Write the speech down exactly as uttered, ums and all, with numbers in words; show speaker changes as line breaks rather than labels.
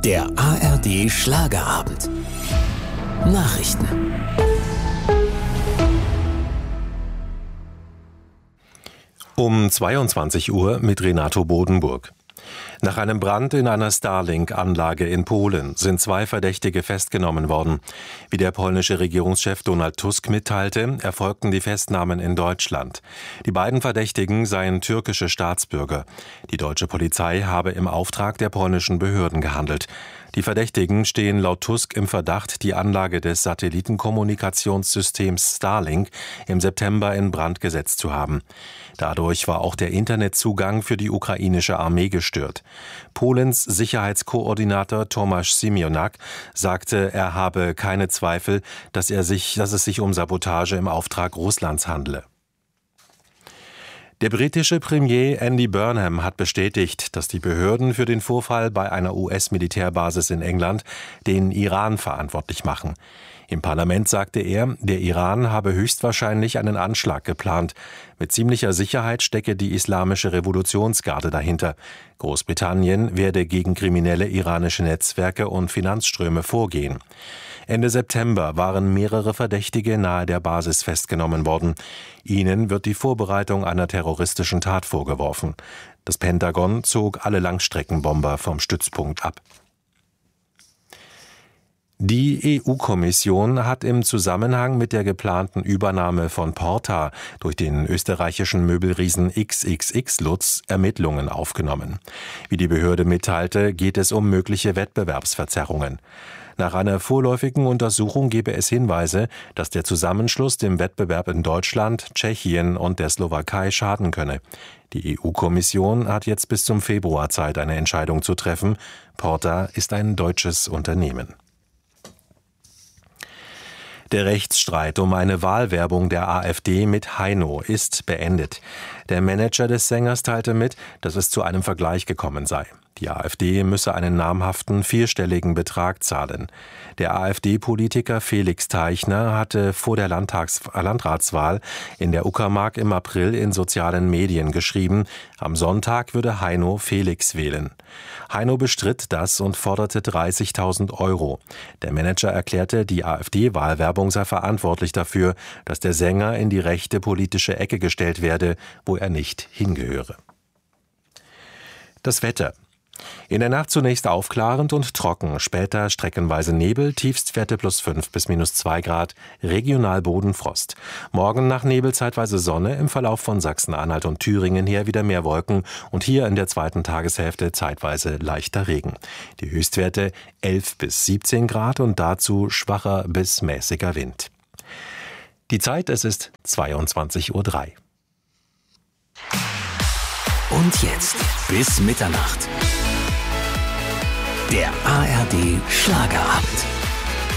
Der A R D Schlagerabend. Nachrichten.
Um zweiundzwanzig Uhr mit Renato Bodenburg. Nach einem Brand in einer Starlink-Anlage in Polen sind zwei Verdächtige festgenommen worden. Wie der polnische Regierungschef Donald Tusk mitteilte, erfolgten die Festnahmen in Deutschland. Die beiden Verdächtigen seien türkische Staatsbürger. Die deutsche Polizei habe im Auftrag der polnischen Behörden gehandelt. Die Verdächtigen stehen laut Tusk im Verdacht, die Anlage des Satellitenkommunikationssystems Starlink im September in Brand gesetzt zu haben. Dadurch war auch der Internetzugang für die ukrainische Armee gestört. Polens Sicherheitskoordinator Tomasz Siemionak sagte, er habe keine Zweifel, dass, er sich, dass es sich um Sabotage im Auftrag Russlands handle. Der britische Premier Andy Burnham hat bestätigt, dass die Behörden für den Vorfall bei einer U S-Militärbasis in England den Iran verantwortlich machen. Im Parlament sagte er, der Iran habe höchstwahrscheinlich einen Anschlag geplant. Mit ziemlicher Sicherheit stecke die Islamische Revolutionsgarde dahinter. Großbritannien werde gegen kriminelle iranische Netzwerke und Finanzströme vorgehen. Ende September waren mehrere Verdächtige nahe der Basis festgenommen worden. Ihnen wird die Vorbereitung einer terroristischen Tat vorgeworfen. Das Pentagon zog alle Langstreckenbomber vom Stützpunkt ab. Die E U-Kommission hat im Zusammenhang mit der geplanten Übernahme von Porta durch den österreichischen Möbelriesen X X X Lutz Ermittlungen aufgenommen. Wie die Behörde mitteilte, geht es um mögliche Wettbewerbsverzerrungen. Nach einer vorläufigen Untersuchung gebe es Hinweise, dass der Zusammenschluss dem Wettbewerb in Deutschland, Tschechien und der Slowakei schaden könne. Die E U-Kommission hat jetzt bis zum Februar Zeit, eine Entscheidung zu treffen. Porta ist ein deutsches Unternehmen. Der Rechtsstreit um eine Wahlwerbung der AfD mit Heino ist beendet. Der Manager des Sängers teilte mit, dass es zu einem Vergleich gekommen sei. Die AfD müsse einen namhaften vierstelligen Betrag zahlen. Der AfD-Politiker Felix Teichner hatte vor der Landtags- Landratswahl in der Uckermark im April in sozialen Medien geschrieben, am Sonntag würde Heino Felix wählen. Heino bestritt das und forderte dreißigtausend Euro. Der Manager erklärte, die AfD-Wahlwerbung sei verantwortlich dafür, dass der Sänger in die rechte politische Ecke gestellt werde, wo er nicht hingehöre. Das Wetter. In der Nacht zunächst aufklarend und trocken, später streckenweise Nebel, Tiefstwerte plus fünf bis minus zwei Grad, regional Bodenfrost. Morgen nach Nebel zeitweise Sonne, im Verlauf von Sachsen-Anhalt und Thüringen her wieder mehr Wolken und hier in der zweiten Tageshälfte zeitweise leichter Regen. Die Höchstwerte elf bis siebzehn Grad und dazu schwacher bis mäßiger Wind. Die Zeit, es ist zweiundzwanzig Uhr drei.
Und jetzt bis Mitternacht. Der A R D Schlagerabend.